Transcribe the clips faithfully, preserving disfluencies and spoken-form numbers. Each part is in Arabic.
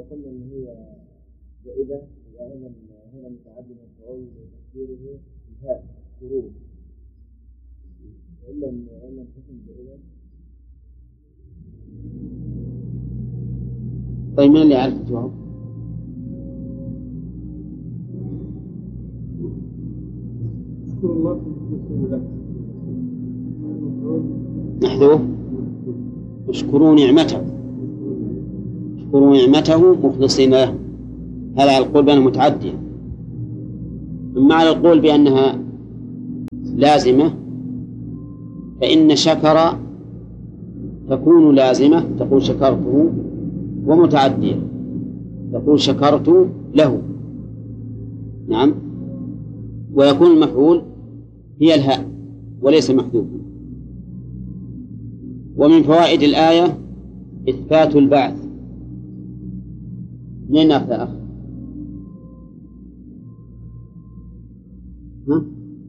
قلنا إن هي جائزة وهنا هنا متعدد الفعول وتفسيره الهاء شروط إلا إن إلا تكون جائزة. طيب من اللي يعرف الجواب؟ اشكر الله محذوف اشكروا نعمته اشكروا نعمته مخلصين له. هذا على القول بأنها متعدية. أما على القول بأنها لازمة فإن شكر تكون لازمة تقول شكرته، ومتعدية تقول شكرت له. نعم. ويكون المفعول هي الهاء وليس محذوفا. ومن فوائد الآية إثبات البعث. منين نأخذ أخ؟ ها؟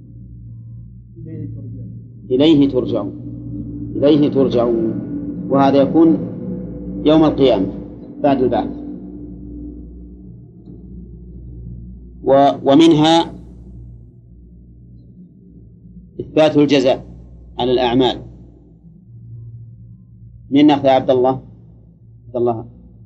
إليه ترجعون إليه ترجعون وهذا يكون يوم القيامة بعد البعث. ومنها إثبات الجزاء على الأعمال. من نأخذ عبد الله؟ عبد الله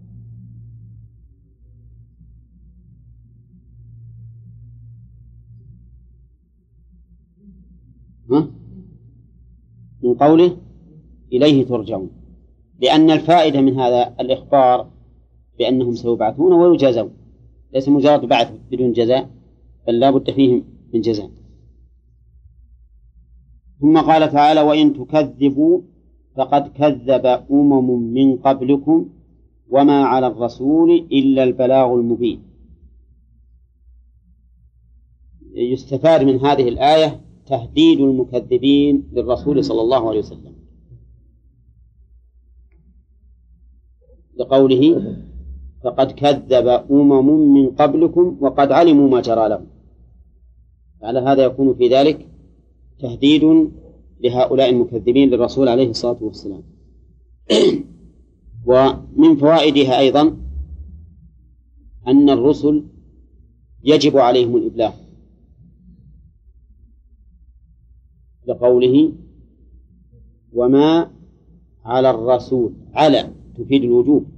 ها؟ من قوله إليه ترجعون، لأن الفائدة من هذا الإخبار بأنهم سيبعثون ويجازون، ليس مجرد بعث بدون جزاء، بل لا بد فيهم من جزاء. ثم قال تعالى وإن تكذبوا فقد كذب أمم من قبلكم وما على الرسول إلا البلاغ المبين. يستفاد من هذه الآية تهديد المكذبين للرسول صلى الله عليه وسلم لقوله فقد كذب أمم من قبلكم وقد علموا ما جرى لهم. على هذا يكون في ذلك تهديد لهؤلاء المكذبين للرسول عليه الصلاة والسلام. ومن فوائدها أيضا أن الرسل يجب عليهم الإبلاغ لقوله وما على الرسول، على تفيد الوجوب.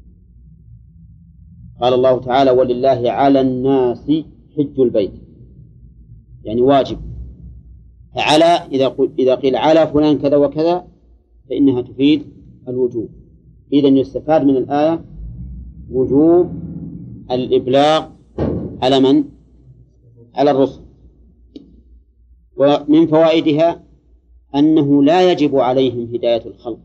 قال الله تعالى ولله على الناس حج البيت، يعني واجب. على إذا إذا قيل على فلان كذا وكذا فإنها تفيد الوجوب. إذن يستفاد من الآية وجوب الإبلاغ على من؟ على الرسل. ومن فوائدها أنه لا يجب عليهم هداية الخلق.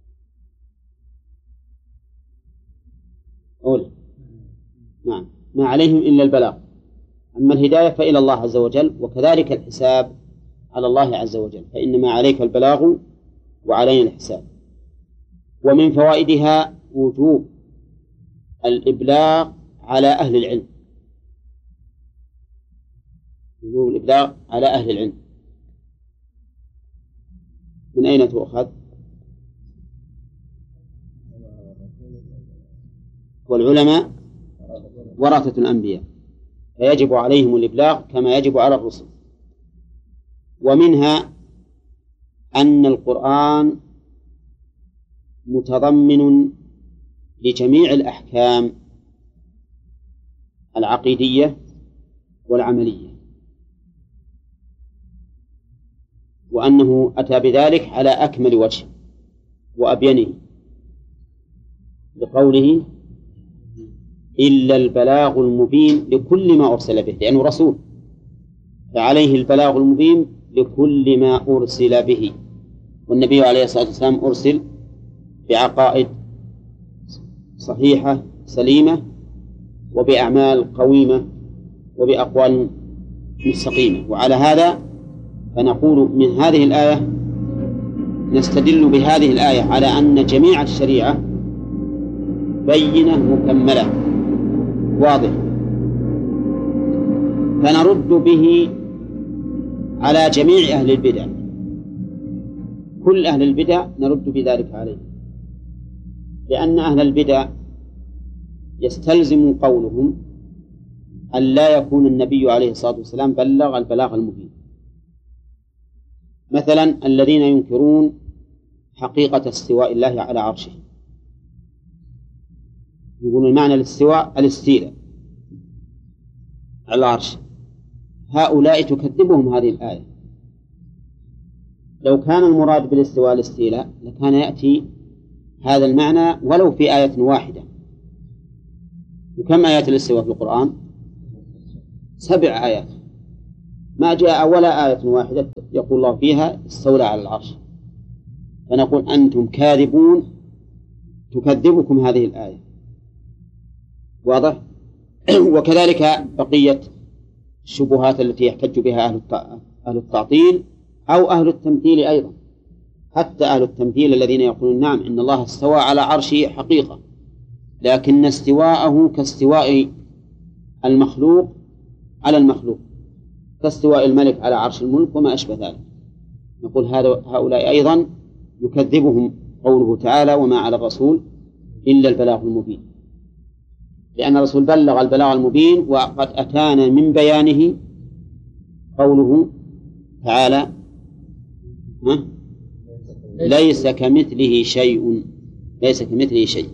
أولى نعم ما عليهم إلا البلاغ، أما الهداية فإلى الله عز وجل، وكذلك الحساب على الله عز وجل، فإنما عليك البلاغ وعلينا الحساب. ومن فوائدها وجوب الإبلاغ على أهل العلم، وجوب الإبلاغ على أهل العلم. من أين تؤخذ؟ والعلماء ورثة الأنبياء، فيجب عليهم الإبلاغ كما يجب على الرسل. ومنها أن القرآن متضمن لجميع الأحكام العقيدية والعملية، وأنه أتى بذلك على أكمل وجه وأبينه بقوله إلا البلاغ المبين لكل ما أرسل به، لأنه رسول فعليه البلاغ المبين لكل ما أرسل به. والنبي عليه الصلاة والسلام أرسل بعقائد صحيحة سليمة وبأعمال قويمة وبأقوال مستقيمة. وعلى هذا فنقول من هذه الآية نستدل بهذه الآية على أن جميع الشريعة بينة مكملة واضحة، فنرد به على جميع أهل البدع. كل أهل البدع نرد بذلك عليه، لأن أهل البدع يستلزم قولهم أن لا يكون النبي عليه الصلاة والسلام بلغ البلاغ المبين. مثلا الذين ينكرون حقيقة استواء الله على عرشه، يقولون المعنى الاستواء الاستيلاء على العرش، هؤلاء تكذبهم هذه الآية. لو كان المراد بالاستواء الاستيلاء لكان يأتي هذا المعنى ولو في آية واحدة. وكم آيات الاستواء في القرآن؟ سبع آيات، ما جاء ولا آية واحدة يقول الله فيها استولى على العرش. فنقول أنتم كاذبون، تكذبكم هذه الآية. واضح؟ وكذلك بقية الشبهات التي يحتج بها أهل التعطيل أو أهل التمثيل أيضا. حتى أهل التمثيل الذين يقولون نعم إن الله استوى على عرشه حقيقة، لكن استواءه كاستواء المخلوق على المخلوق، كاستواء الملك على عرش الملك وما أشبه ذلك. نقول هذا هؤلاء أيضا يكذبهم قوله تعالى وما على الرسول إلا البلاغ المبين، لأن الرسول بلغ البلاغ المبين. وقد أتانا من بيانه قوله تعالى ها؟ ليس كمثله شيء، ليس كمثله شيء.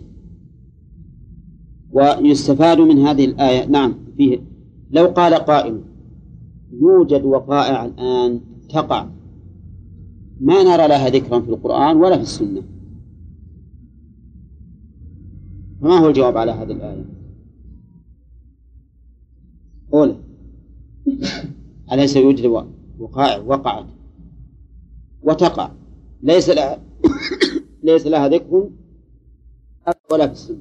ويستفاد من هذه الآية نعم فيه لو قال قائل يوجد وقائع الآن تقع ما نرى لها ذكرا في القرآن ولا في السنة، فما هو الجواب على هذه الآية؟ أولا أليس يوجد وقائع وقعت وتقع ليس لها ليس لها ذكر ولا في السنة؟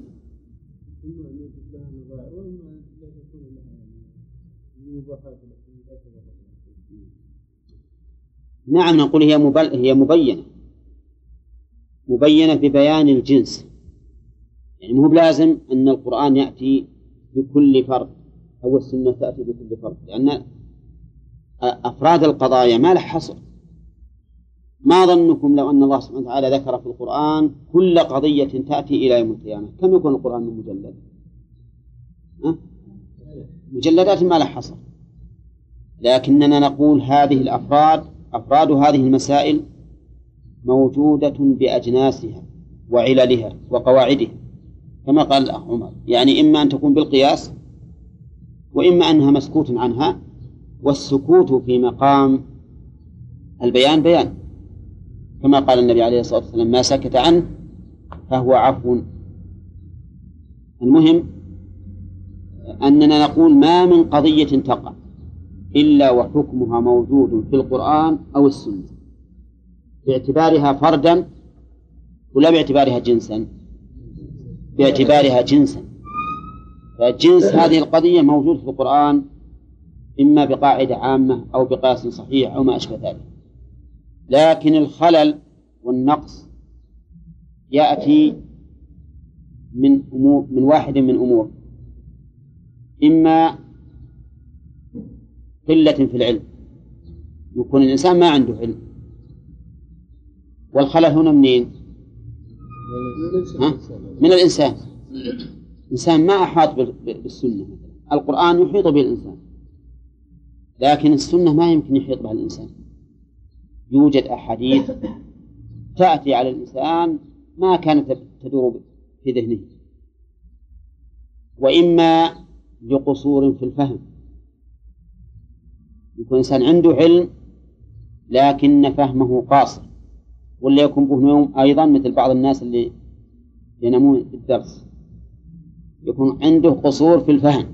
نعم نقول هي مبل... هي مبينة مبينة ببيان الجنس، يعني مو بلازم أن القرآن يأتي بكل فرد أو السنة تأتي بكل فرد، لأن أفراد القضايا ما له حصر. ما ظنكم لو أن الله سبحانه وتعالى ذكر في القرآن كل قضية تأتي إلى يوم القيامة كم يكون القرآن من مجلد؟ أه؟ مجلدات ما له حصر. لكننا نقول هذه الأفراد أفراد هذه المسائل موجودة بأجناسها وعللها وقواعدها كما قال الأخ عمر، يعني إما أن تكون بالقياس وإما أنها مسكوت عنها، والسكوت في مقام البيان بيان، كما قال النبي عليه الصلاة والسلام ما سكت عنه فهو عفو. المهم أننا نقول ما من قضية تقع إلا وحكمها موجود في القرآن أو السنة، باعتبارها فردا ولا باعتبارها جنسا؟ باعتبارها جنسا. فجنس هذه القضية موجود في القرآن إما بقاعدة عامة أو بقياس صحيح أو ما أشبه ذلك. لكن الخلل والنقص يأتي من أمور من واحد من أمور، إما قلة في العلم، يكون الإنسان ما عنده علم، والخلل هنا منين؟ ها؟ من الإنسان. الإنسان ما أحاط بالسنة، القرآن يحيط به الإنسان لكن السنة ما يمكن يحيط بها الإنسان. يوجد أحاديث تأتي على الإنسان ما كانت تدور في ذهنه، وإما لقصور في الفهم، يكون إنسان عنده علم لكن فهمه قاصر، ولا يكون به نوم أيضا مثل بعض الناس اللي ينامون في الدرس، يكون عنده قصور في الفهم.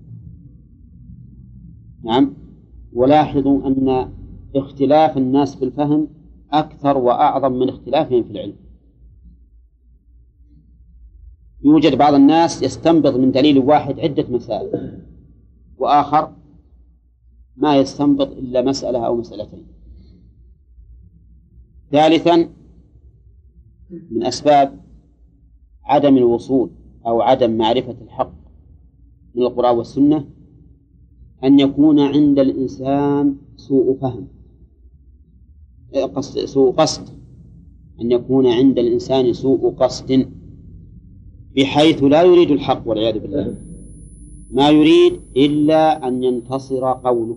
نعم. ولاحظوا أن اختلاف الناس في الفهم أكثر وأعظم من اختلافهم في العلم. يوجد بعض الناس يستنبط من دليل واحد عدة مسائل، وآخر ما يستنبط إلا مسألة أو مسألتين. ثالثا من أسباب عدم الوصول أو عدم معرفة الحق من القرآن والسنة أن يكون عند الإنسان سوء فهم، قصد سوء قصد، أن يكون عند الإنسان سوء قصد، بحيث لا يريد الحق والعياذ بالله، ما يريد إلا أن ينتصر قوله،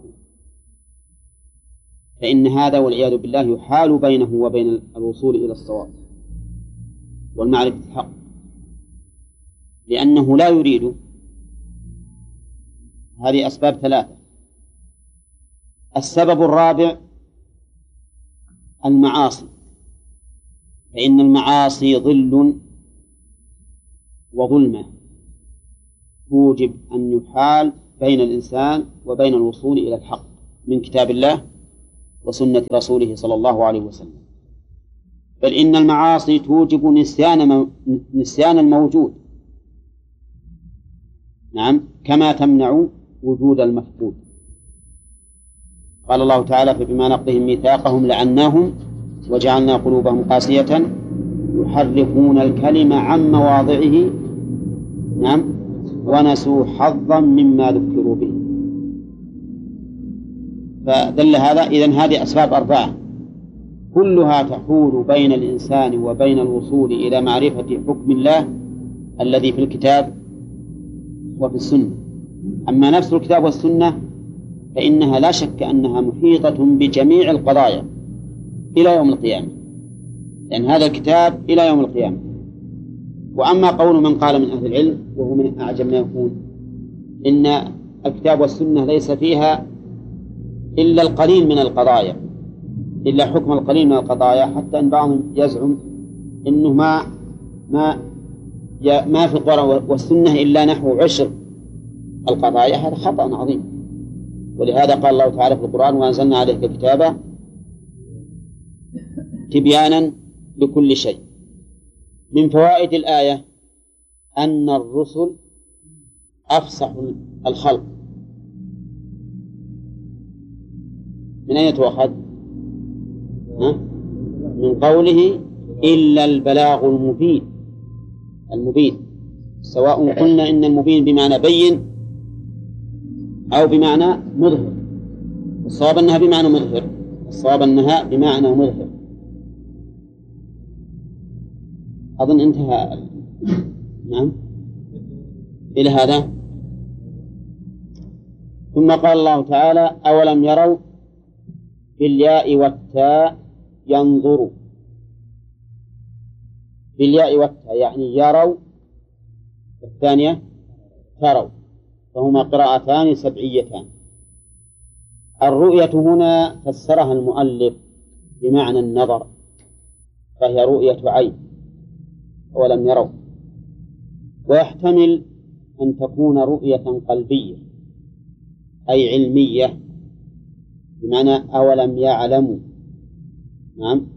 فإن هذا والعياذ بالله يحال بينه وبين الوصول إلى الصواب والمعرفة الحق، لأنه لا يريد. هذه أسباب ثلاثة. السبب الرابع المعاصي، فإن المعاصي ظل وظلمة توجب أن يحال بين الإنسان وبين الوصول إلى الحق من كتاب الله وسنة رسوله صلى الله عليه وسلم. بل إن المعاصي توجب نسيان نسيان الموجود، نعم، كما تمنع وجود المفقود. قال الله تعالى: فبما نقضهم ميثاقهم لعناهم وجعلنا قلوبهم قاسية يحرفون الكلم عن مواضعه، نعم، ونسوا حظا مما ذكروا به. فدل هذا. إذن هذه أسباب أربعة كلها تحول بين الإنسان وبين الوصول إلى معرفة حكم الله الذي في الكتاب وفي السنة. أما نفس الكتاب والسنة فإنها لا شك أنها محيطة بجميع القضايا إلى يوم القيامة، لأن هذا الكتاب إلى يوم القيامة. وأما قول من قال من أهل العلم وهو من أعجب ما يكون إن الكتاب والسنة ليس فيها إلا القليل من القضايا، إلا حكم القليل من القضايا، حتى أن بعضهم يزعم إنه ما ما ما في القرآن والسنة إلا نحو عشر القضايا. هذا خطأ عظيم. ولهذا قال الله تعالى في القرآن: وأنزلنا عليك الكتاب تبيانا لكل شيء. من فوائد الآية أن الرسل أفصح الخلق. من أين تؤخذ؟ من قوله: إلا البلاغ المبين. المبين سواء قلنا إن المبين بمعنى بين أو بمعنى مظهر. الصواب أنها بمعنى مظهر، الصواب أنها بمعنى مظهر. أظن انتهى. نعم، إلى هذا. ثم قال الله تعالى: أولم يروا بالياء والتاء ينظروا. بالياء والتاء يعني يروا، والثانية تروا، فهما قراءتان سبعيتان. الرؤية هنا فسرها المؤلف بمعنى النظر، فهي رؤية عين، ولم يروا. ويحتمل أن تكون رؤية قلبية أي علمية، بمعنى أولم يعلموا. نعم.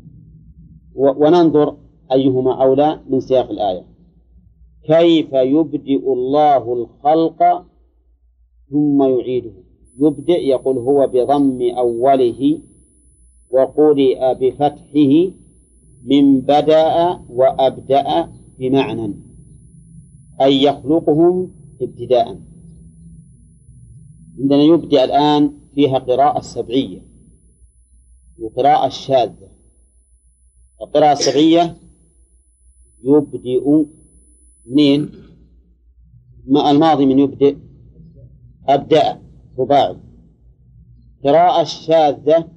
وننظر أيهما أولى من سياق الآية. كيف يبدئ الله الخلق ثم يعيده. يبدئ يقول هو بضم أوله وقرئ بفتحه من بدأ وأبدأ بمعنى أي يخلقهم ابتداء. عندنا يبدأ الآن فيها قراءة سبعية وقراءة شاذة. القراءة السبعية يبدئ منين؟ الماضي من يبدئ أبدأ رباعي. قراءة الشاذة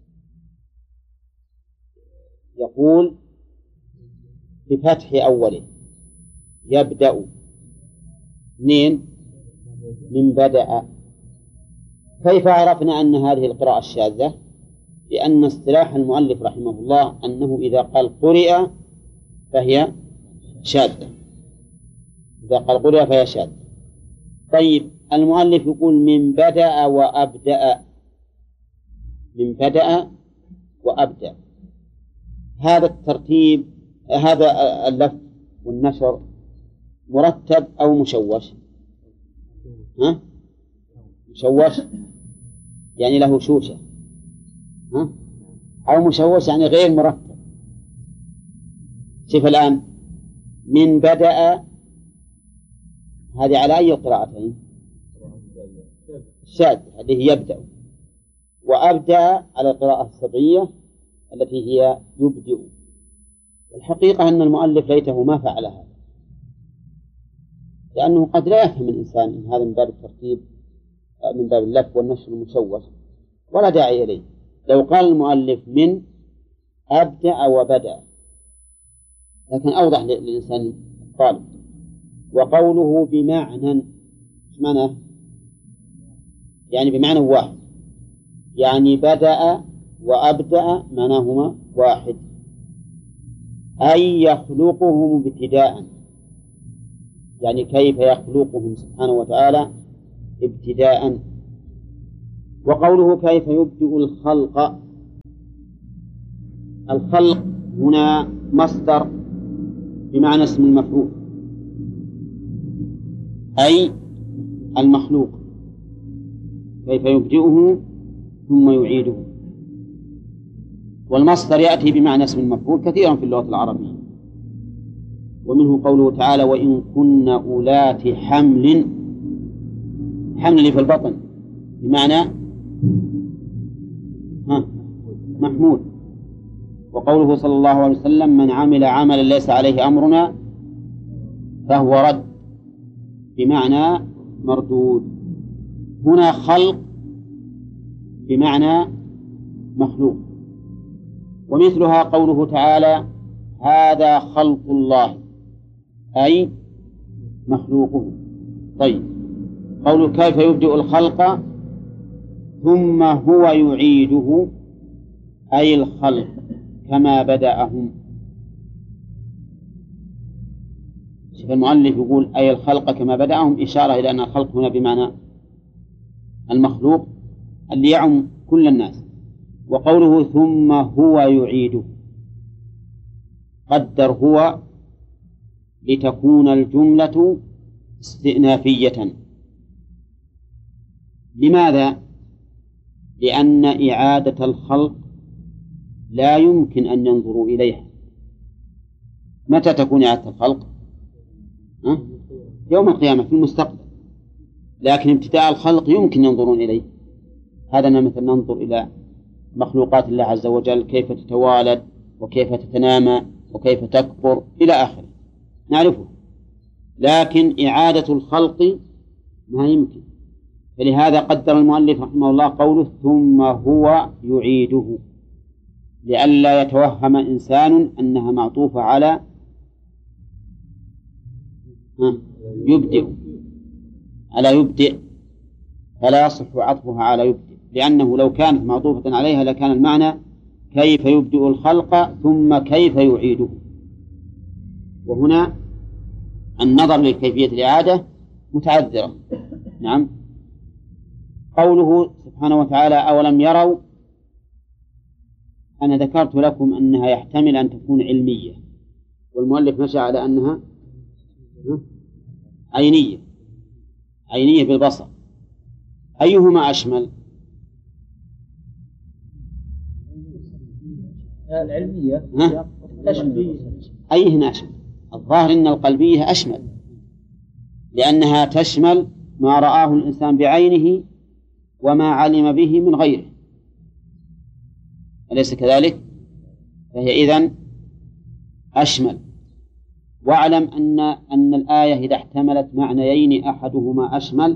يقول بفتح أوله يبدأ منين؟ من بدأ. كيف عرفنا أن هذه القراءة الشاذة؟ لأن اصطلاح المؤلف رحمه الله أنه إذا قال قرئ فهي شاذة، إذا قال قرئ فهي شاذة. طيب المؤلف يقول من بدأ وأبدأ، من بدأ وأبدأ، هذا الترتيب، هذا اللفظ والنشر مرتب أو مشوش؟ ها؟ مشوش يعني له شوشة، ها؟ أو مشوش يعني غير مرتب. شوف الآن من بدأ هذه على أي قراءتين؟ الشاذ الذي يبدأ، وأبدأ على القراءة السبعية التي هي يبدئ. الحقيقة أن المؤلف ليته ما فعل هذا، لأنه قد لا يفهم الإنسان إن هذا من باب الترتيب، من باب اللف والنشر المشوش، ولا داعي إليه. لو قال المؤلف من أبدأ وبدأ لكن أوضح للإنسان الطالب. وقوله بمعنى، إيش معناه؟ يعني بمعنى واحد، يعني بدأ وأبدأ معناهما واحد، أي يخلقهم ابتداء، يعني كيف يخلقهم سبحانه وتعالى ابتداء. وقوله كيف يبدئ الخلق، الخلق هنا مصدر بمعنى اسم المفعول، أي المخلوق، كيف يبدئه ثم يعيده. والمصدر يأتي بمعنى اسم المفعول كثيرا في اللغة العربية، ومنه قوله تعالى وإن كن أولات حمل، حمل اللي في البطن بمعنى ها محمول. وقوله صلى الله عليه وسلم من عمل عملا ليس عليه أمرنا فهو رد بمعنى مردود. هنا خلق بمعنى مخلوق. ومثلها قوله تعالى هذا خلق الله، أي مخلوقه. طيب، قوله كيف يبدئ الخلق ثم هو يعيده، أي الخلق كما بدأهم. شوف المؤلف يقول أي الخلق كما بدأهم، إشارة إلى أن الخلق هنا بمعنى المخلوق اللي يعم كل الناس. وقوله ثم هو يعيده، قدر هو لتكون الجملة استئنافية. لماذا؟ لأن إعادة الخلق لا يمكن أن ينظروا إليها. متى تكون إعادة الخلق؟ أه؟ يوم القيامة في المستقبل، لكن ابتداء الخلق يمكن ينظرون إليه. هذا مثل ننظر إلى مخلوقات الله عز وجل كيف تتوالد وكيف تتنامى وكيف تكبر إلى آخره، نعرفه. لكن إعادة الخلق ما يمكن، فلهذا قدر المؤلف رحمه الله قوله ثم هو يعيده، لئلا يتوهم إنسان أنها معطوفة على يبدئ، على يبدئ، فلا يصح عطفها على يبدئ، لأنه لو كانت معطوفة عليها لكان المعنى كيف يبدئ الخلق ثم كيف يعيده. وهنا النظر لكيفية الإعادة متعذرة. نعم. قوله سبحانه وتعالى أولم يروا، أنا ذكرت لكم أنها يحتمل أن تكون علمية، والمؤلف مشى على أنها عينية، عينية بالبصر. أيهما أشمل؟ العلمية أشمل. أيهن أشمل؟ الظاهر أن القلبية أشمل، لأنها تشمل ما رآه الإنسان بعينه وما علم به من غيره، أليس كذلك؟ فهي إذن أشمل. واعلم أن أن الآية إذا احتملت معنيين أحدهما أشمل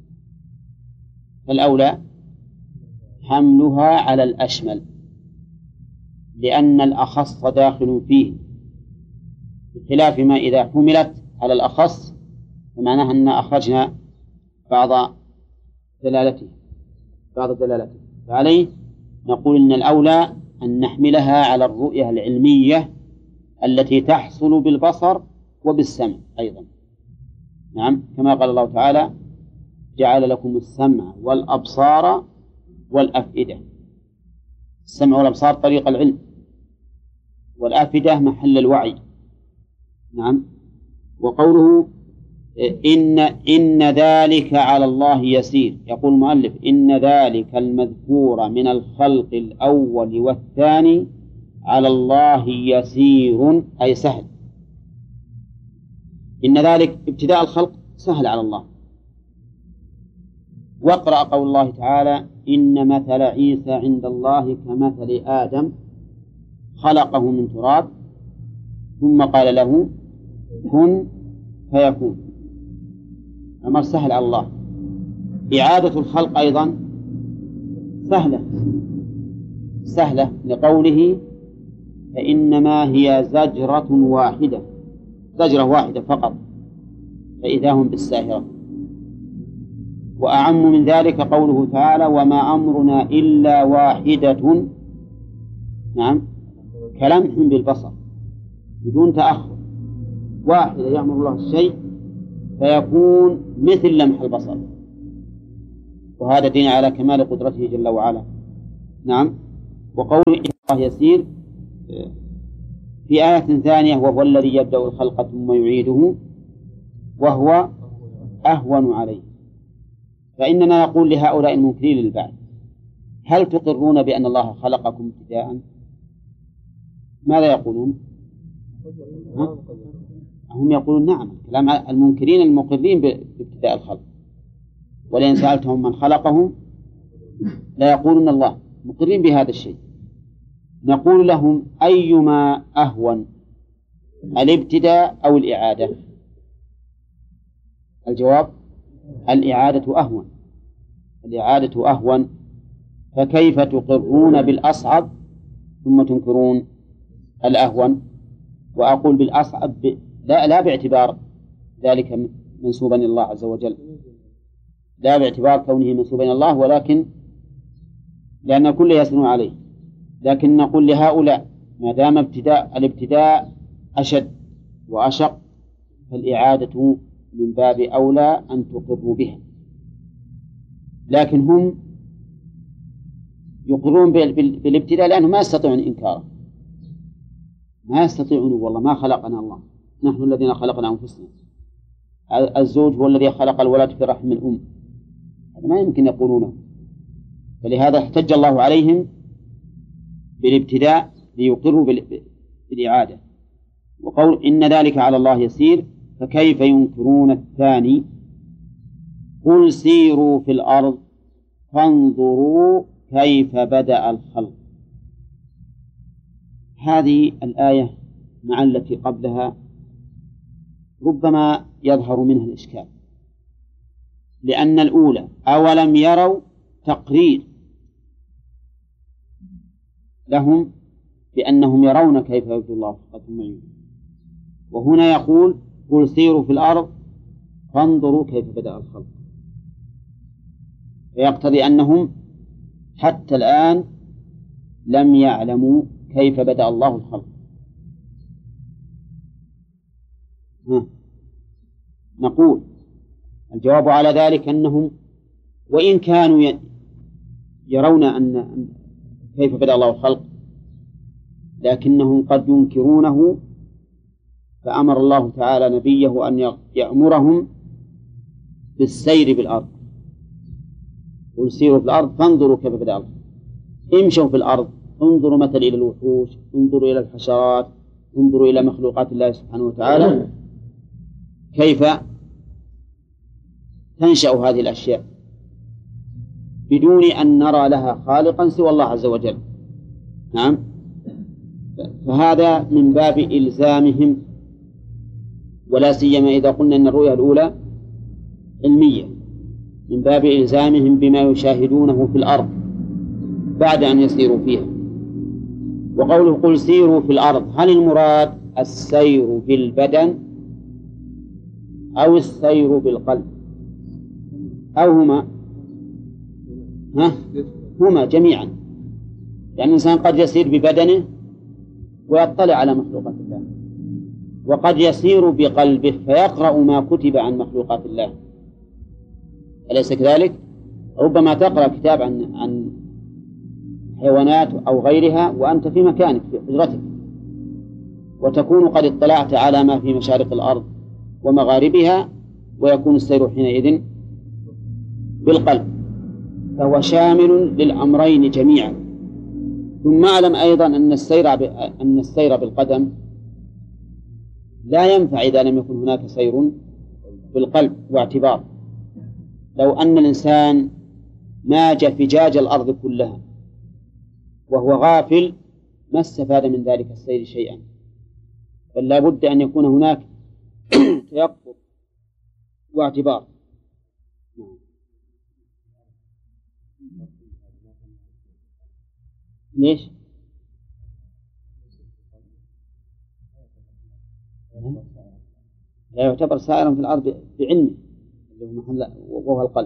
فالأولى حملها على الأشمل، لأن الأخص داخل فيه، بخلاف ما إذا حملت على الأخص فمعناها أن أخرجنا بعض دلالته بعض دلالته فعليه نقول إن الأولى أن نحملها على الرؤية العلمية التي تحصل بالبصر وبالسمع أيضا. نعم، كما قال الله تعالى جعل لكم السمع والأبصار والأفئدة. السمع والأبصار طريق العلم، والأفئدة محل الوعي. نعم. وقوله إن إن ذلك على الله يسير، يقول المؤلف إن ذلك المذكور من الخلق الأول والثاني على الله يسير، أي سهل. إن ذلك ابتداء الخلق سهل على الله. واقرأ قول الله تعالى إن مثل عيسى عند الله كمثل آدم خلقه من تراب ثم قال له كن فيكون. أمر سهل على الله. إعادة الخلق أيضا سهلة سهلة لقوله فإنما هي زجرة واحدة، زجرة واحدة فقط فإذا هم بالساهرة. وأعم من ذلك قوله تعالى وما أمرنا إلا واحدة، نعم، كلمح بالبصر بدون تأخر، واحدة يأمر الله الشيء فيكون مثل لمح البصر، وهذا دين على كمال قدرته جل وعلا. نعم. وقوله الله يسير في آية ثانية وهو الذي يبدأ الخلق ثم يعيده وهو أهون عليه. فإننا نقول لهؤلاء المنكرين للبعث هل تقرون بأن الله خلقكم ابتداء؟ ماذا يقولون؟ ها؟ هم يقولون نعم، كلام المنكرين المقرين بابتداء الخلق. ولئن سألتهم من خلقهم لا يقولون الله، مقرين بهذا الشيء. نقول لهم أيما أهون، الابتداء أو الإعادة؟ الجواب الإعادة أهون، الإعادة أهون. فكيف تقرون بالأصعب ثم تنكرون الأهون؟ وأقول بالأصعب ب... لا, لا باعتبار ذلك منسوبا إلى الله عز وجل، لا باعتبار كونه منسوبا إلى الله، ولكن لأن الكل يسنو عليه. لكن نقول لهؤلاء ما دام ابتداء الابتداء أشد وأشق فالإعادة من باب أولى أن تقروا بها. لكن هم يقرون بالابتداء لأنهم ما يستطيعون إنكاره، ما يستطيعون والله ما خلقنا الله، نحن الذين خلقنا أنفسنا. الزوج هو الذي خلق الولد في رحم الأم، هذا ما يمكن يقولونه. فلهذا احتج الله عليهم بالابتداء ليقروا بالإعادة. وقول إن ذلك على الله يسير فكيف ينكرون الثاني قل سيروا في الأرض فانظروا كيف بدأ الخلق. هذه الآية مع التي قبلها ربما يظهر منها الإشكال، لأن الأولى أولم يروا تقرير لهم بأنهم يرون كيف يبدو الله ثم يعيده، وهنا يقول قل سيروا في الأرض فانظروا كيف بدأ الخلق، فيقتضي أنهم حتى الآن لم يعلموا كيف بدأ الله الخلق. ها. نقول الجواب على ذلك أنهم وإن كانوا يرون أن كيف بدأ الله الخلق لكنهم قد ينكرونه، فأمر الله تعالى نبيه أن يأمرهم بالسير بالأرض. قل سيروا في الأرض فانظروا كيف بدأ الخلق، امشوا في الأرض، انظروا مثل إلى الوحوش، انظروا إلى الحشرات، انظروا إلى مخلوقات الله سبحانه وتعالى كيف تنشأ هذه الأشياء بدون أن نرى لها خالقا سوى الله عز وجل. نعم. فهذا من باب إلزامهم، ولا سيما إذا قلنا أن الرؤيا الأولى علمية، من باب إلزامهم بما يشاهدونه في الأرض بعد أن يسيروا فيها. وقوله قل سيروا في الأرض هل المراد السير بالبدن أو السير بالقلب أو هما؟ ها؟ هما جميعا، لأن الإنسان قد يسير ببدنه ويطلع على مخلوقات الله، وقد يسير بقلبه فيقرأ ما كتب عن مخلوقات الله، أليس كذلك؟ ربما تقرأ كتاب عن عن حيوانات أو غيرها وأنت في مكانك في حجرتك، وتكون قد اطلعت على ما في مشارق الأرض ومغاربها، ويكون السير حينئذ بالقلب، فهو شامل للأمرين جميعا. ثم أعلم أيضا أن السير أن السير بالقدم لا ينفع إذا لم يكن هناك سير بالقلب واعتبار. لو أن الإنسان ناج فجاج الأرض كلها وهو غافل ما استفاد من ذلك السير شيئا، بل لا بد أن يكون هناك تيقظ واعتبار. ليش؟ لا يعتبر سائرا في الأرض بعلمه اللي هو محل وهو القلب،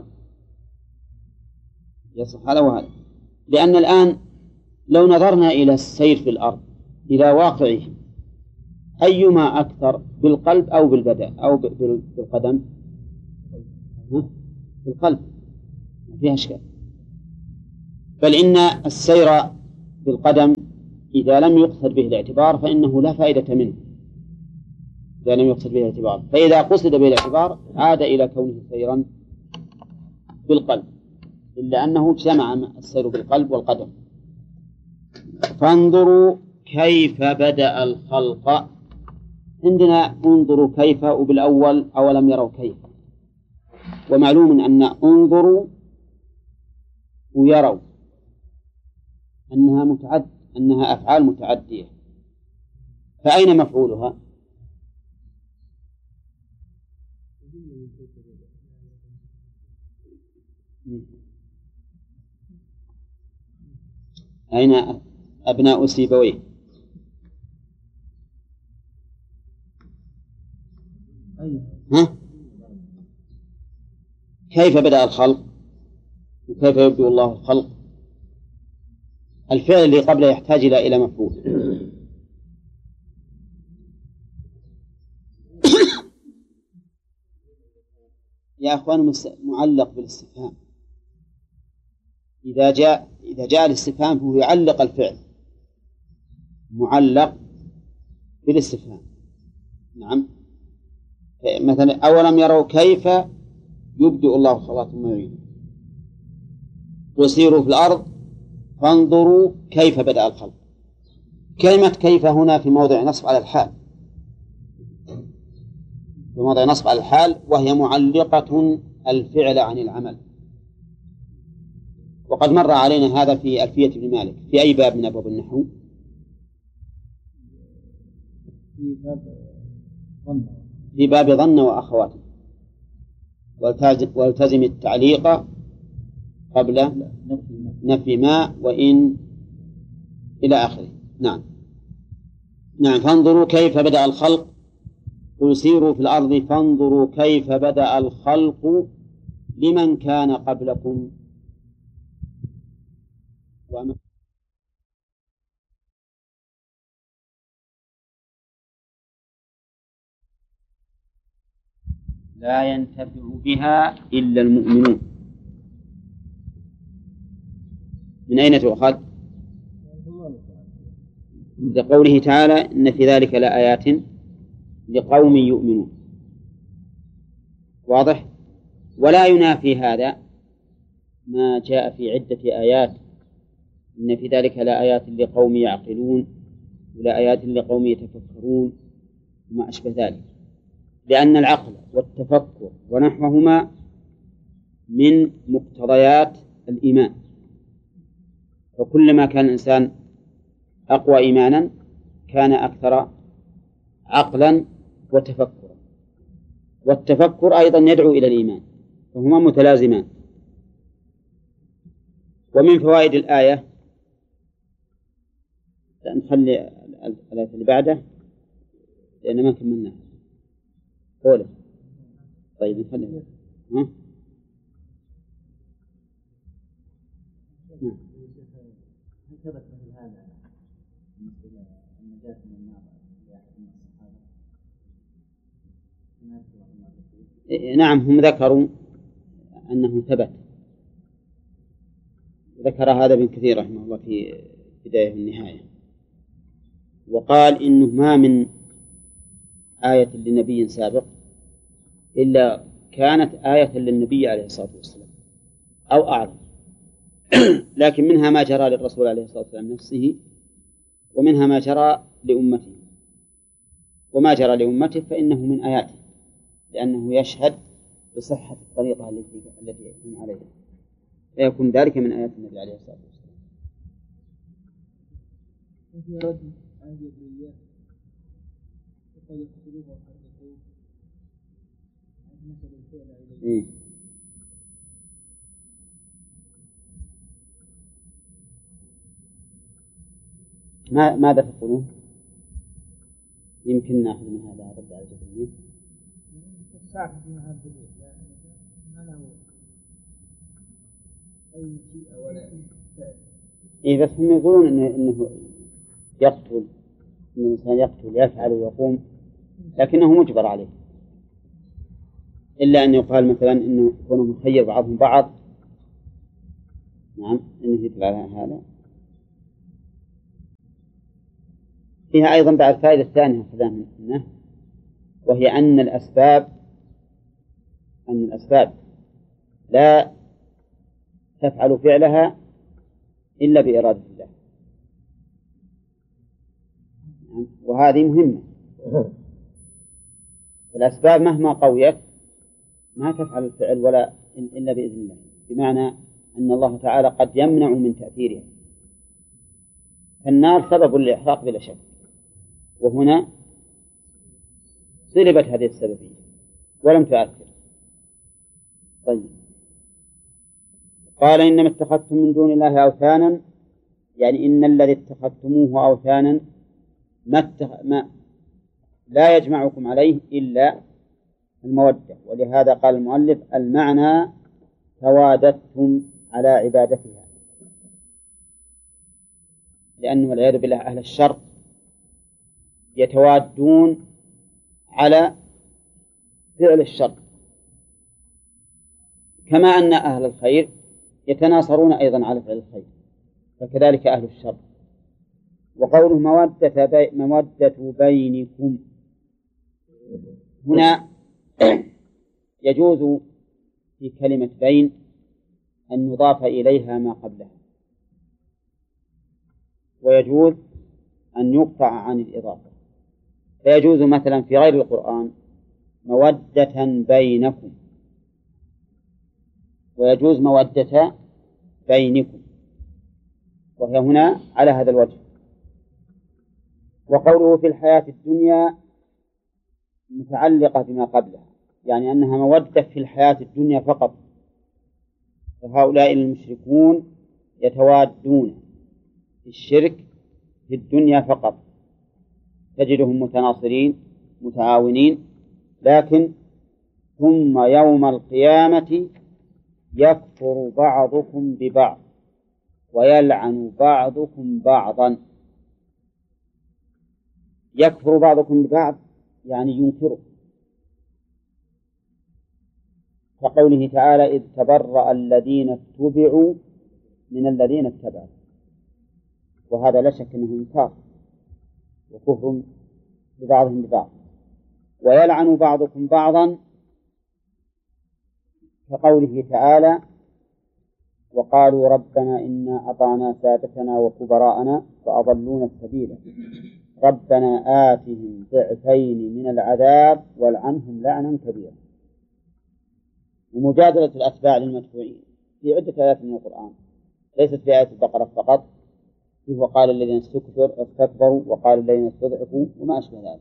يصح هذا وهذا. لأن الآن لو نظرنا إلى السير في الأرض إلى واقعه أيما أكثر، بالقلب أو بالبدن أو بالقدم؟ بالقلب، ما فيها أشكال. بل إن السير بالقدم إذا لم يقصد به الاعتبار فإنه لا فائدة منه، إذا لم يقصد به الاعتبار. فإذا قصد به الاعتبار عاد إلى كونه سيرا بالقلب، إلا أنه جمع السير بالقلب والقدم. فانظروا كيف بدأ الخلق. عندنا انظروا كيف، وبالأول أولم يروا كيف. ومعلوم أن انظروا ويروا أنها متعد أنها أفعال متعدية، فأين مفعولها؟ أين أبناء سيبويه؟ ها؟ كيف بدأ الخلق وكيف يبدأ الله الخلق؟ الفعل اللي قبله يحتاج إلى إلى مفعول. يا أخوان معلق بالاستفهام. إذا جاء إذا جاء الاستفهام فهو يعلق الفعل، معلق بالاستفهام. نعم. مثلا أولم يروا كيف يبدئ الله الخلق ثم يعيده، وسيروا في الأرض فانظروا كيف بدأ الخلق. كلمة كيف هنا في موضع نصب على الحال، في موضع نصب على الحال، وهي معلقة الفعل عن العمل. وقد مر علينا هذا في ألفية ابن مالك. في أي باب من أبواب النحو؟ في باب ظن. في باب ظن وأخواته. والتزم, والتزم التعليق قبل نفي ما وإن إلى آخره. نعم. نعم. فانظروا كيف بدأ الخلق، قل سيروا في الأرض فانظروا كيف بدأ الخلق لمن كان قبلكم وما لا ينتفع بها إلا المؤمنون. من أين تؤخذ؟ لقوله تعالى إن في ذلك لآيات لقوم يؤمنون. واضح؟ ولا ينافي هذا ما جاء في عدة آيات إن في ذلك لآيات لقوم يعقلون ولآيات لقوم يتفكرون وما أشبه ذلك، لأن العقل والتفكر ونحوهما من مقتضيات الإيمان، وكلما كان الإنسان أقوى إيمانا كان أكثر عقلا وتفكرا، والتفكر أيضا يدعو إلى الإيمان، فهما متلازمان. ومن فوائد الآية نخلي الآية اللي بعده لأن ما كملناها. قوله طيب نخلي ها؟ نعم. ثبت مثل هذا مثل النجاة من النار لأحد من الصحابة؟ نعم، هم ذكروا أنه ثبت، ذكر هذا ابن كثير رحمه الله في بداية والنهاية، وقال إنه ما من آية لنبي سابق إلا كانت آية للنبي عليه الصلاة والسلام أو أعظم. لكن منها ما جرى للرسول عليه الصلاة والسلام نفسه، ومنها ما جرى لأمته، وما جرى لأمته فإنه من آياته لأنه يشهد بصحة الطريقة التي التي يكون عليها، فيكون ذلك من آيات النبي عليه الصلاة والسلام. وفي رد عن جبرية وقد يقتلوه وحرقوه مثل الفعل إليه. ما ماذا تقولون؟ يمكن ناخذ من هذا رد على الجبرية. الساكت من هذا الدليل ما له أي شيء ولا فعل. إيه بس هم يقولون إنه, إنه يقتل، إن الإنسان يقتل يفعل ويقوم، لكنه مجبر عليه، إلا أن يقال مثلا إنه يكون مخير بعضهم بعض. نعم إنه يتبع هذا. فيها أيضا بعد الفائدة الثانية أخذها منه، وهي أن الأسباب أن الأسباب لا تفعل فعلها إلا بإرادة الله، وهذه مهمة. الأسباب مهما قويت ما تفعل الفعل ولا إلا بإذن الله، بمعنى أن الله تعالى قد يمنع من تأثيرها. فالنار سبب للإحراق بلا شك، وهنا سلبت هذه السببية ولم تؤثر. طيب، قال إنما اتخذتم من دون الله أوثانا، يعني إن الذي اتخذتموه أوثانا ما, اتخ... ما لا يجمعكم عليه إلا المودة، ولهذا قال المؤلف المعنى تواددتم على عبادتها، لأنه والعياذ بالله أهل الشر يتوادون على فعل الشر، كما أن أهل الخير يتناصرون أيضا على فعل الخير، فكذلك أهل الشر. وقوله مودة, بي مودة بينكم هنا يجوز في كلمة بين أن يضاف إليها ما قبلها، ويجوز أن يقطع عن الإضافة. فيجوز مثلا في غير القرآن مودة بينكم، ويجوز مودة بينكم، وهي هنا على هذا الوجه. وقوله في الحياة الدنيا متعلقة بما قبلها، يعني أنها مودة في الحياة الدنيا فقط، فهؤلاء المشركون يتوادون في الشرك في الدنيا فقط، تجدهم متناصرين متعاونين، لكن ثم يوم القيامة يكفر بعضكم ببعض ويلعن بعضكم بعضا. يكفر بعضكم ببعض يعني ينكره، كقوله تعالى إذ تبرأ الذين اتبعوا من الذين اتبعوا، وهذا لا شك أنه إنكار وكفر ببعضهم ببعض. ويلعن بعضكم بعضا كقوله تعالى وقالوا ربنا إنا أطعنا سادتنا وكبراءنا فأضلونا السبيل ربنا آتهم ضعفين من العذاب والعنهم لعنا كبيرا. ومجادلة الأتباع للمتبوعين في عدة آيات من القرآن، ليست في آية البقرة فقط، فيه وقال الذين استكبروا وقال الذين استضعفوا وما أشبه ذلك،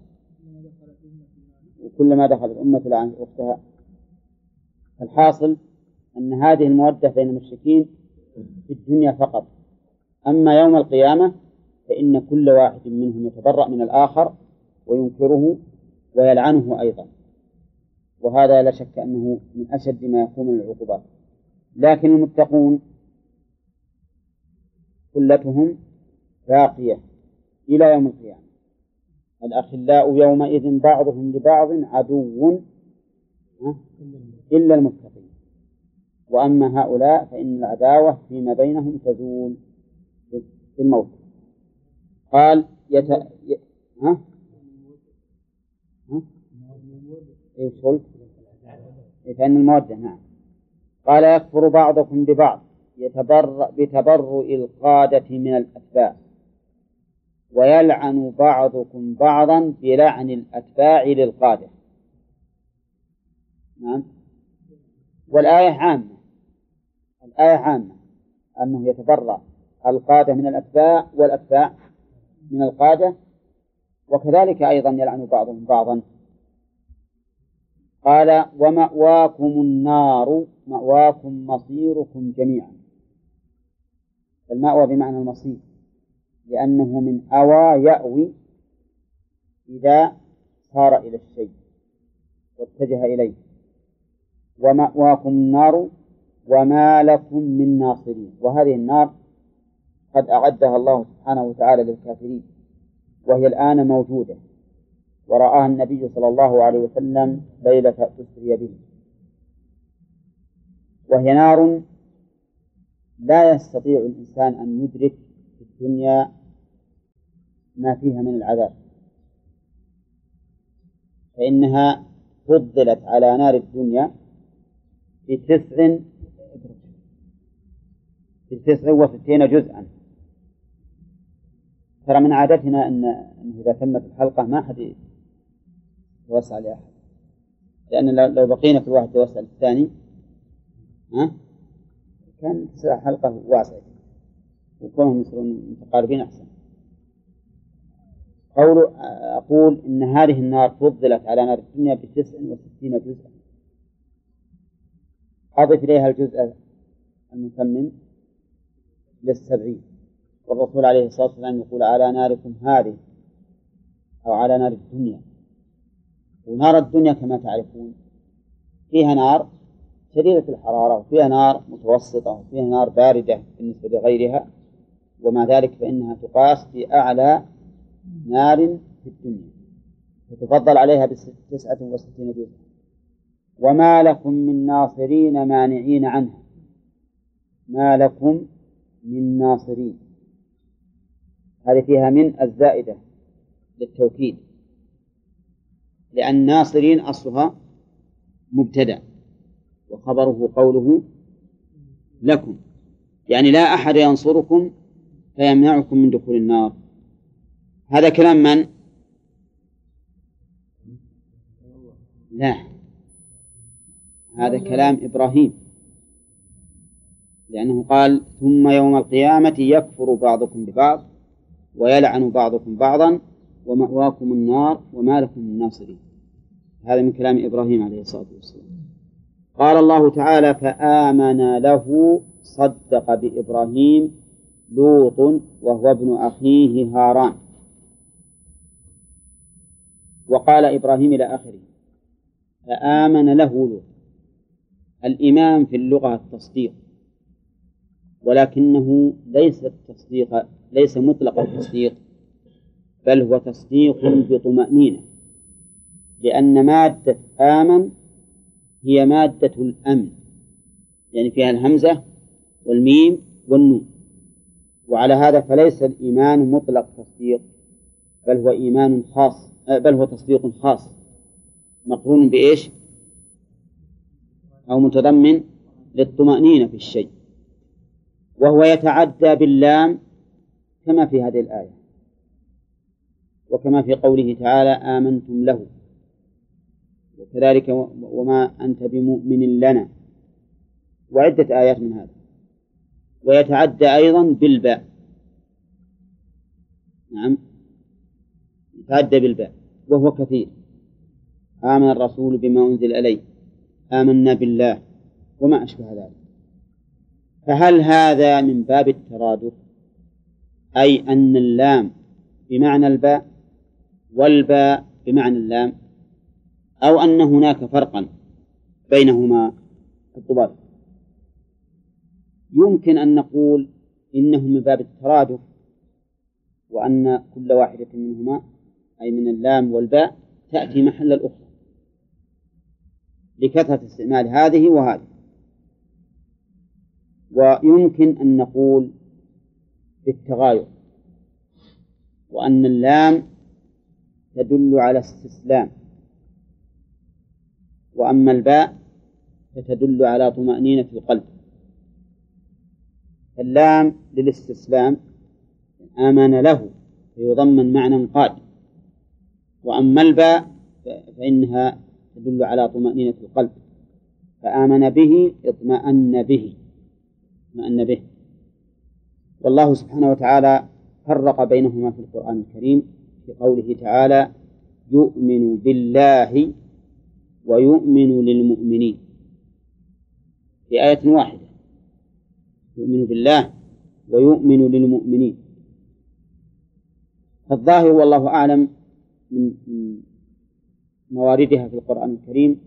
وكلما دخلت الأمة لعنت أختها. الحاصل أن هذه المودة بين المشركين في الدنيا فقط، أما يوم القيامة فإن كل واحد منهم يتبرأ من الآخر وينكره ويلعنه أيضا، وهذا لا شك أنه من أشد ما يكون من العقوبات. لكن المتقون كلتهم باقية إلى يوم القيامة. الأخلاء يومئذ بعضهم لبعض عدو إلا المتقين، وأما هؤلاء فإن العداوة فيما بينهم تزول في الموت. قال يت... ي... ها؟ ها؟ إيش قلت؟ فإن المودة نعم. قال يكفر بعضكم ببعض يتبرأ بتبرؤ القادة من الأتباع ويلعن بعضكم بعضا بلعن الأتباع للقادة. نعم. والآية عامة، الآية عامة أنه يتبرأ القادة من الأتباع والأتباع من القادة، وكذلك أيضا يلعن بعضهم بعضا. قال ومأواكم النار مأواكم مصيركم جميعا. المأوى بمعنى المصير، لأنه من أوى يأوي إذا صار إلى الشيء واتجه إليه. ومأواكم النار وما لكم من ناصرين. وهذه النار قد أعدها الله سبحانه وتعالى للكافرين، وهي الآن موجودة، ورآها النبي صلى الله عليه وسلم ليلة أسري به، وهي نار لا يستطيع الإنسان أن يدرك في الدنيا ما فيها من العذاب، فإنها فضلت على نار الدنيا بتسع بتسع وستين جزءا. ترى من عادتنا أن إذا تمت الحلقة ما حد يوسع لأحد، لأن لو بقينا كل واحد يوسع للثاني ها كان تصير حلقة واسعة وكونهم يصيرون متقاربين أحسن. قول أقول إن هذه النار فضلت على نار الدنيا بتسع وستين جزءا. أضف إليها الجزء المتمم للسبعين، والرسول عليه الصلاة والسلام يقول على ناركم هذه أو على نار الدنيا. ونار الدنيا كما تعرفون فيها نار شديدة الحرارة، وفيها نار متوسطة، وفيها نار باردة بالنسبة لغيرها، ومع ذلك فإنها تقاس في أعلى نار في الدنيا، فتفضل عليها بتسعة وستين جزءا. وما لكم من ناصرين مانعين عنها. ما لكم من ناصرين، هذه فيها من الزائدة للتوكيد، لأن ناصرين أصلها مبتدأ وخبره قوله لكم، يعني لا أحد ينصركم فيمنعكم من دخول النار. هذا كلام من؟ لا، هذا كلام إبراهيم، لأنه قال ثم يوم القيامة يكفر بعضكم ببعض ويلعن بعضكم بعضا ومأواكم النار وما لكم من ناصرين. هذا من كلام إبراهيم عليه الصلاة والسلام. قال الله تعالى فآمن له صدق بإبراهيم لوط وهو ابن أخيه هاران. وقال إبراهيم إلى آخره فآمن له لوط. الإيمان في اللغة التصديق، ولكنه ليس التصديق ليس مطلق التصديق، بل هو تصديق بطمأنينة، لأن مادة آمن هي مادة الأمن، يعني فيها الهمزة والميم والنون. وعلى هذا فليس الإيمان مطلق تصديق، بل هو إيمان خاص، بل هو تصديق خاص مقرون بإيش؟ أو متضمن للطمأنينة في الشيء، وهو يتعدى باللام كما في هذه الآية، وكما في قوله تعالى آمنتم له، وكذلك وما أنت بمؤمن لنا، وعدة آيات من هذا. ويتعدى أيضا بالباء، نعم يتعدى بالباء وهو كثير. آمن الرسول بما أنزل إليه، آمنا بالله، وما أشبه ذلك. فهل هذا من باب الترادف، أي أن اللام بمعنى الباء والباء بمعنى اللام، أو أن هناك فرقا بينهما الضباط؟ يمكن أن نقول إنه من باب الترادف، وأن كل واحدة منهما أي من اللام والباء تأتي محل الأخرى لكثرة استعمال هذه وهذه. ويمكن أن نقول بالتغاير، وأن اللام تدل على استسلام، وأما الباء فتدل على طمأنينة القلب. اللام للاستسلام آمن له فيضمن معنى قاد، وأما الباء فإنها تدل على طمأنينة القلب، فآمن به اطمأن به اطمأن به. والله سبحانه وتعالى فرق بينهما في القرآن الكريم في قوله تعالى يؤمن بالله ويؤمن للمؤمنين، في آية واحدة، يؤمن بالله ويؤمن للمؤمنين. فالظاهر والله أعلم من مواردها في القرآن الكريم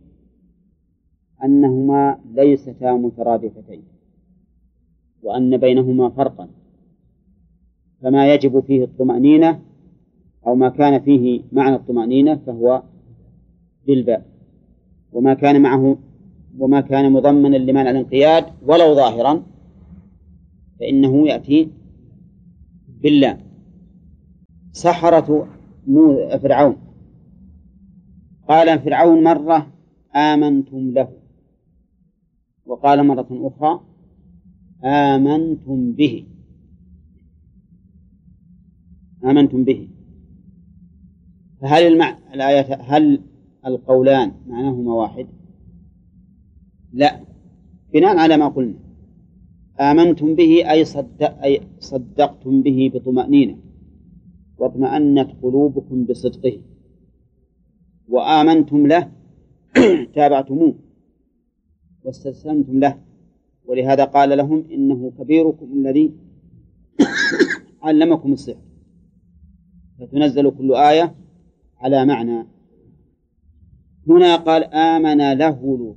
أنهما ليستا مترادفتين، وأن بينهما فرقا، فما يجب فيه الطمأنينة أو ما كان فيه معنى الطمأنينة فهو بالباء، وما كان معه وما كان مضمنا لمعنى الانقياد ولو ظاهرا فإنه يأتي باللام. سحرة فرعون، قال فرعون مرة آمنتم له، وقال مرة أخرى آمنتم به آمنتم به فهل المع... الآية هل القولان معناهما واحد؟ لا، بناء على ما قلنا آمنتم به أي, صدق... أي صدقتم به بطمأنينة واطمأنت قلوبكم بصدقه، وآمنتم له تابعتموه واستسلمتم له، ولهذا قال لهم إنه كبيركم الذي علمكم السحر، فتنزل كل آية على معنى. هنا قال آمن له لوط.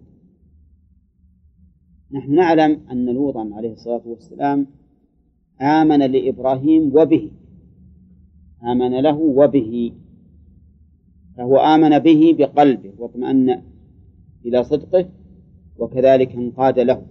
نحن نعلم أن لوطا عليه الصلاة والسلام آمن لإبراهيم وبه، آمن له وبه، فهو آمن به بقلبه واطمأن إلى صدقه، وكذلك انقاد له،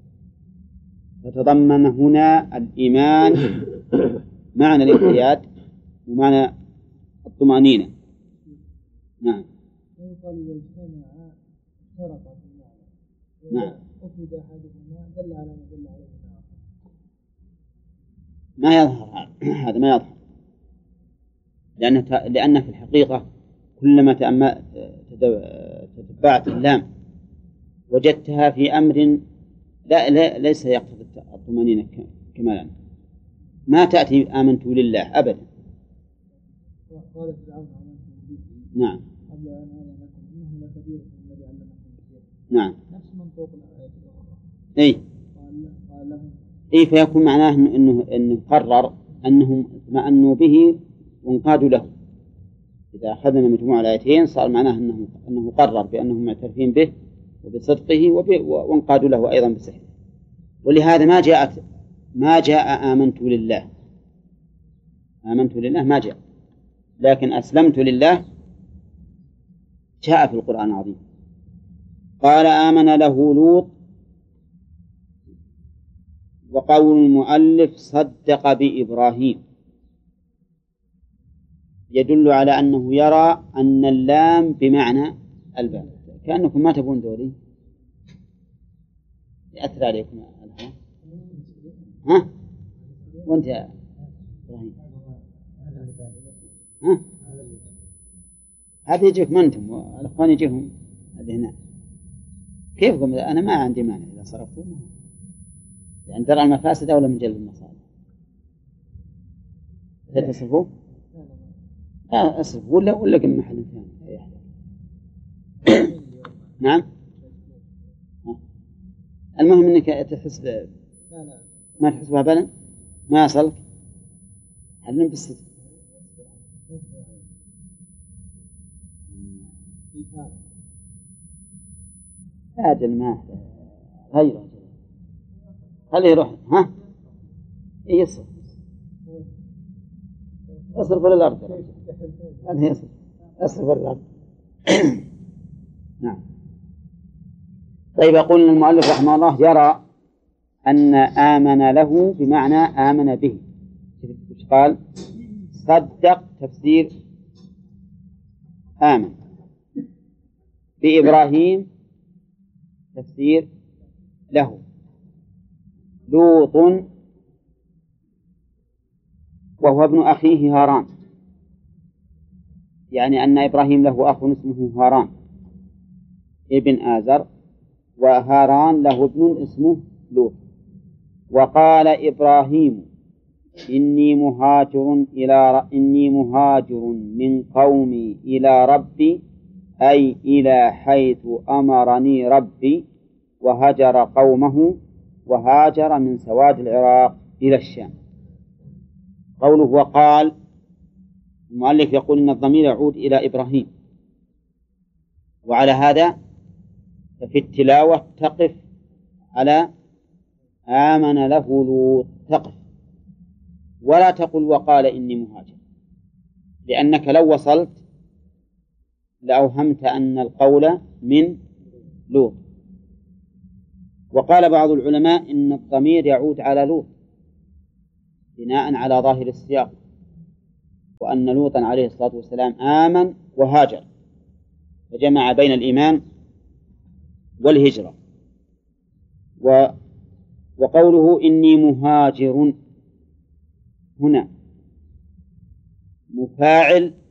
فتضمن هنا الإيمان معنى الانقياد ومعنى الطمأنينة. نعم. يقال إذا اجتمع افترقا في المعنى. نعم. أفرد أحدهما دل على ما دل عليه الآخر. ما يظهر هذا، ما يظهر، لأن لأن في الحقيقة كلما تتبعت اللام وجدتها في أمر لا, لا ليس يقتضي الطمأنينة كمالا، ما تأتي آمنت لله أبدا. قال فرعون آمنتم به. نعم. قبل أن أعلم لكم إنه لكبيركم الذي علمكم السحر. نعم. نفس منطوق الآية الأخرى. أي. قال قال لهم. أي، فيكون معناه إنه إنه قرر أنهم اطمأنوا به وانقادوا له. إذا أخذنا مجموع الآيتين صار معناه أنه أنه قرر بأنهم معترفين به وبصدقه وانقادوا له أيضا بسحره. ولهذا ما جاءت ما جاء آمنت لله، آمنت لله ما جاء، لكن أسلمت لله جاء في القرآن العظيم. قال آمن له لوط، وقول المؤلف صدق بإبراهيم يدل على أنه يرى أن اللام بمعنى الباء. كأنكم ما تبون دوري يأثر عليكم الآن. ها؟ وأنت يا إبراهيم؟ ها؟ هذا يجيك ما أنتم، والأخوان يجيهم هذه هنا. كيفكم؟ أنا ما عندي مانع إذا صرفتوا، يعني ترى المفاسد أولى من جلب المصالح. لا تصرفوا؟ لا أصرف ولا ولا كم محل ثاني. نعم. المهم إنك تحس ما تحسبها بلا ما يصلك حلم بالصدق. أجل ما غيره خليه يروح. ها إيه يصرف أصرف إلى الأرض، هذا يصرف أصرف إلى الأرض. نعم. طيب، يقول المؤلف رحمه الله يرى أن آمن له بمعنى آمن به. إيش قال؟ صدق تفسير آمن، بإبراهيم تفسير له، لوط وهو ابن أخيه هاران، يعني أن إبراهيم له أخ اسمه هاران ابن آزر، وهاران له ابن اسمه لوط. وقال إبراهيم إني مهاجر إلى إني مهاجر من قومي إلى ربي، أي إلى حيث أمرني ربي، وهجر قومه، وهاجر من سواد العراق إلى الشام. قوله وقال المؤلف يقول إن الضمير يعود إلى إبراهيم، وعلى هذا ففي التلاوة تقف على آمن له لوط، تقف ولا تقل وقال إني مهاجر، لأنك لو وصلت لأوهمت أن القول من لوط. وقال بعض العلماء إن الضمير يعود على لوط بناء على ظاهر السياق، وأن لوطا عليه الصلاة والسلام آمن وهاجر، فجمع بين الإيمان والهجرة. و وقوله إني مهاجر هنا مفاعل